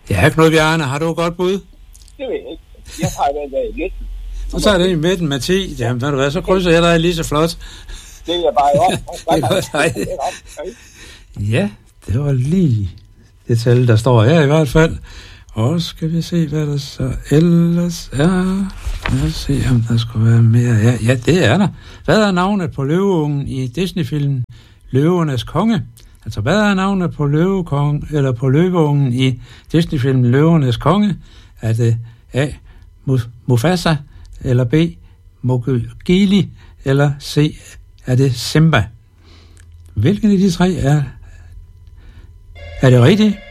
Ja, Knud Bjarne, har du et godt bud? Det ved jeg ikke. Jeg tager den der i midten. Så tager det i midten med 10. Jamen, ved du hvad, så krydser jeg dig lige så flot. Det er bare op. Det er godt, nej. Ja, det var lige det tal, der står her i hvert fald. Og skal vi se, hvad der så ellers er. Lad os se, om der skulle være mere. Ja, det er der. Hvad er navnet på løveungen i Disney-filmen Løvernes Konge? Altså, hvad er navnet på løveungen i Disney-filmen Løvernes Konge? Er det A. Mufasa, eller B. Mowgli, eller C. Er det Simba? Hvilken af de tre er det rigtigt?